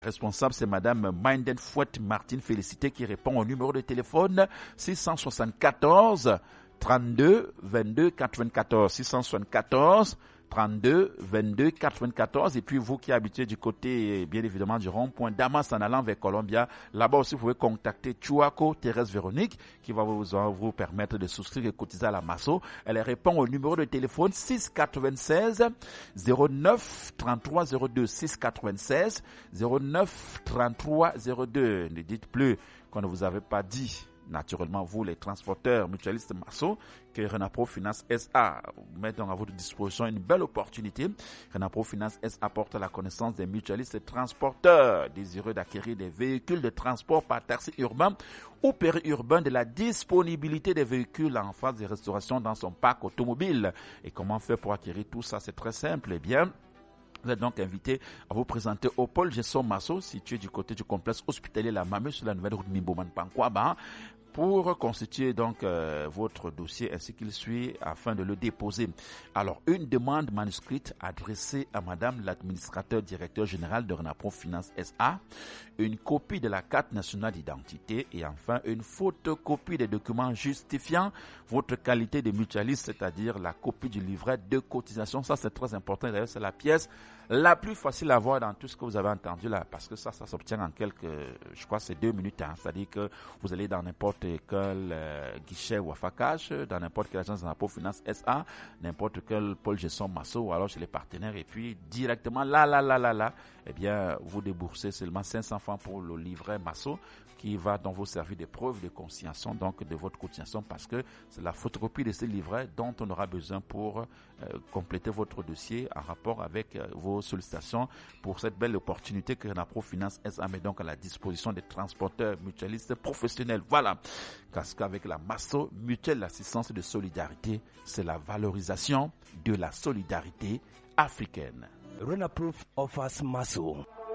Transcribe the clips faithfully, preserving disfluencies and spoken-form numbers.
Responsable, c'est Madame Minden Fouette Martine Félicité qui répond au numéro de téléphone six cent soixante-quatorze trente-deux vingt-deux quatre-vingt-quatorze six cent soixante-quatorze trente-deux vingt-deux quatre-vingt-quatorze. Et puis vous qui habitez du côté, bien évidemment, du rond-point Damas en allant vers Columbia, là-bas aussi vous pouvez contacter Chuako Thérèse Véronique qui va vous, vous permettre de souscrire et cotiser à la Masso. Elle répond au numéro de téléphone six cent quatre-vingt-seize zéro neuf trente-trois zéro deux six cent quatre-vingt-seize zéro neuf trente-trois zéro deux. Ne dites plus qu'on ne vous avait pas dit. Naturellement, vous, les transporteurs mutualistes Masso, que Renapro Finance S A met donc à votre disposition une belle opportunité. Renapro Finance S A apporte la connaissance des mutualistes transporteurs désireux d'acquérir des véhicules de transport par taxi urbain ou périurbain, de la disponibilité des véhicules en phase de restauration dans son parc automobile. Et comment faire pour acquérir tout ça? C'est très simple. Eh bien, vous êtes donc invité à vous présenter au pôle Gesson Masso, situé du côté du complexe hospitalier La Mamie sur la nouvelle route Mimboman-Pankwaba, pour constituer donc euh, votre dossier ainsi qu'il suit afin de le déposer. Alors, une demande manuscrite adressée à Madame l'administrateur directeur général de Renapro Finance S A, une copie de la carte nationale d'identité et enfin une photocopie des documents justifiant votre qualité de mutualiste, c'est-à-dire la copie du livret de cotisation. Ça, c'est très important. D'ailleurs, c'est la pièce la plus facile à voir dans tout ce que vous avez entendu là, parce que ça, ça s'obtient en quelques, je crois, c'est deux minutes. Hein. C'est-à-dire que vous allez dans n'importe quel euh, guichet ou affacache, dans n'importe quelle agence de Renapro Finance S A, n'importe quel pôle Gesson Masso ou alors chez les partenaires, et puis directement là, là, là, là, là, eh bien, vous déboursez seulement cinq cents francs pour le livret Masso qui va donc vous servir de preuve de conciliation donc de votre cotisation, parce que c'est la photocopie de ce livret dont on aura besoin pour euh, compléter votre dossier en rapport avec euh, vos sollicitations pour cette belle opportunité que Renapro Finance S A met donc à la disposition des transporteurs mutualistes professionnels. Voilà, parce qu'avec la Masso, mutuelle l'assistance de solidarité, c'est la valorisation de la solidarité africaine. Renapro offers Masso.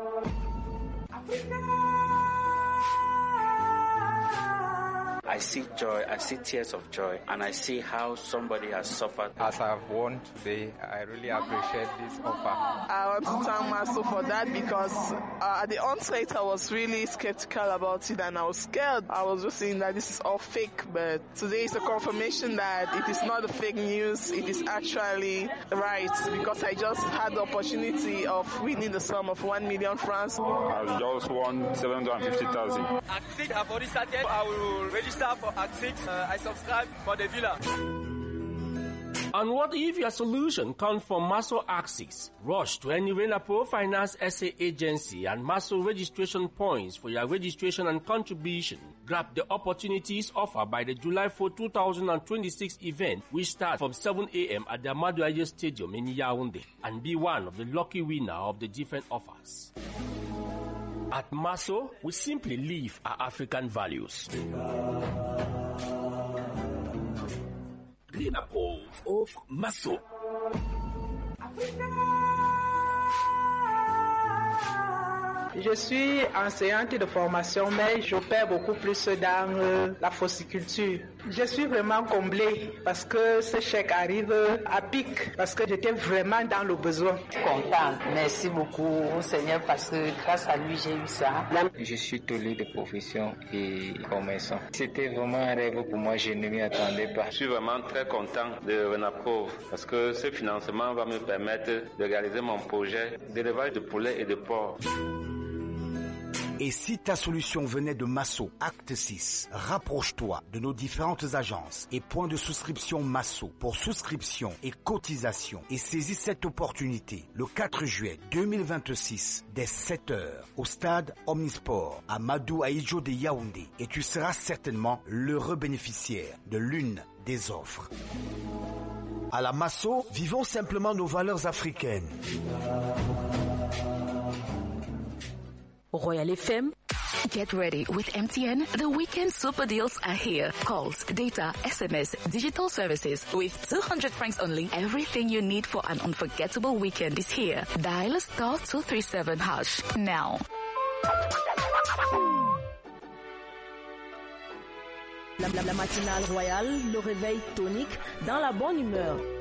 I see joy, I see tears of joy, and I see how somebody has suffered. As I've won today, I really appreciate this offer. I want to thank Masso for that because uh, at the onset I was really skeptical about it and I was scared. I was just saying that this is all fake, but today is a confirmation that it is not a fake news, it is actually right, because I just had the opportunity of winning the sum of one million francs. I just won seven hundred fifty thousand. Axix, I've already started. I will register for Axix. Uh, I subscribe for the villa. And what if your solution comes from Masso Axix? Rush to any Renapro Finance S A agency and Masso registration points for your registration and contribution. Grab the opportunities offered by the July fourth, twenty twenty-six event, which starts from seven a.m. at the Amadou Aye Stadium in Yaoundé, and be one of the lucky winner of the different offers. At Masso, we simply live our African values. Renapro of Masso. Je suis enseignante de formation, mais j'opère beaucoup plus dans euh, la fossiculture. Je suis vraiment comblée parce que ce chèque arrive à pic, parce que j'étais vraiment dans le besoin. Contente, merci beaucoup au Seigneur parce que grâce à lui j'ai eu ça. Je suis tolé de profession et commerçant. C'était vraiment un rêve pour moi, je ne m'y attendais pas. Je suis vraiment très content de Renapro parce que ce financement va me permettre de réaliser mon projet d'élevage de poulets et de porcs. Et si ta solution venait de Masso, acte six, rapproche-toi de nos différentes agences et points de souscription Masso pour souscription et cotisation et saisis cette opportunité le quatre juillet deux mille vingt-six dès sept heures au stade Omnisport à Amadou Aye de Yaoundé et tu seras certainement l'heureux bénéficiaire de l'une des offres. À la Masso, vivons simplement nos valeurs africaines. Royal F M. Get ready with M T N. The weekend super deals are here. Calls, data, S M S, digital services with two hundred francs only. Everything you need for an unforgettable weekend is here. Dial star two three seven hash now. La, la, la matinale royale, le réveil tonique dans la bonne humeur.